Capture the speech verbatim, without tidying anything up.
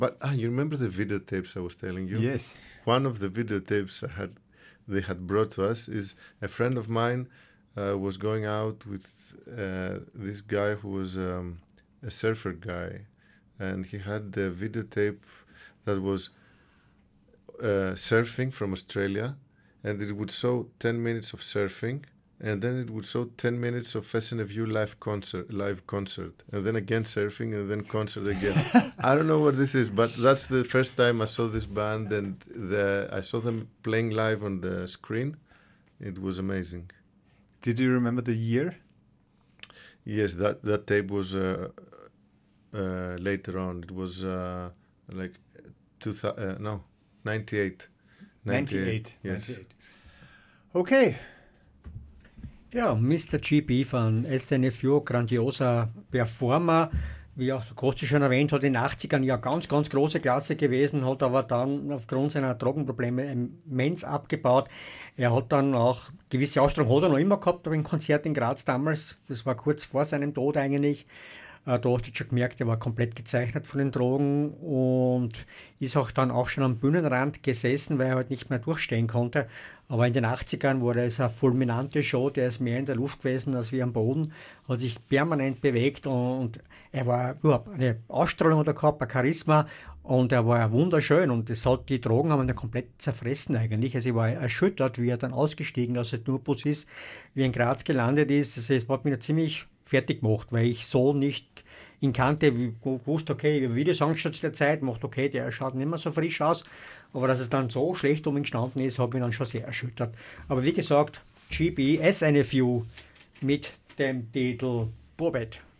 But ah, you remember the videotapes I was telling you? Yes. One of the videotapes I had, they had brought to us is a friend of mine uh, was going out with uh, this guy who was um, a surfer guy, and he had the videotape that was uh, surfing from Australia, and it would show ten minutes of surfing, and then it would show ten minutes of S N F U live concert, live concert, and then again surfing, and then concert again. I don't know what this is, but that's the first time I saw this band, and the, I saw them playing live on the screen. It was amazing. Did you remember the year? Yes, that, that tape was uh, uh, later on. It was uh, like two thousand, uh, no, ninety-eight. ninety-eight. Yes. ninety-eight. Okay. Ja, Mister G B von S N F U, grandioser Performer, wie auch der Kosti schon erwähnt hat, in den achtzigern ja ganz, ganz große Klasse gewesen, hat aber dann aufgrund seiner Drogenprobleme immens abgebaut. Er hat dann auch gewisse Ausstrahlung hat er noch immer gehabt, aber ein Konzert in Graz damals, das war kurz vor seinem Tod eigentlich. Da hast du schon gemerkt, er war komplett gezeichnet von den Drogen und ist auch dann auch schon am Bühnenrand gesessen, weil er halt nicht mehr durchstehen konnte. Aber in den achtzigern war das eine fulminante Show, der ist mehr in der Luft gewesen als wie am Boden, hat sich permanent bewegt und er war überhaupt eine Ausstrahlung hat er gehabt, ein Charisma und er war wunderschön und das hat, die Drogen haben ihn komplett zerfressen eigentlich. Also ich war erschüttert, wie er dann ausgestiegen aus der Tourbus ist, wie er in Graz gelandet ist. Das hat mich ziemlich fertig gemacht, weil ich so nicht ihn kannte, wusste, okay, ich habe Videos angeschaut zu der Zeit, macht okay, der schaut nicht mehr so frisch aus, aber dass es dann so schlecht um ihn gestanden ist, hat mich dann schon sehr erschüttert. Aber wie gesagt, G B, S N F U mit dem Titel Bobet.